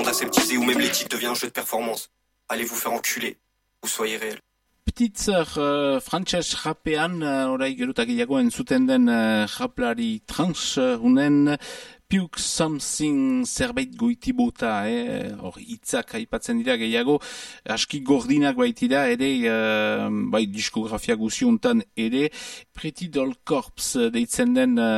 aseptisé où même l'éthique devient un jeu de performance. Allez vous faire enculer, ou soyez réel. Petitzer frantses rapean, orai geruta gehiago entzuten den raplari trans unen Puke Something zerbait goiti bota, hor hitzak aipatzen dira gehiago, aski gordinak baitira ere, bai diskografia guziontan ere, Pretty Doll Corpse deitzen den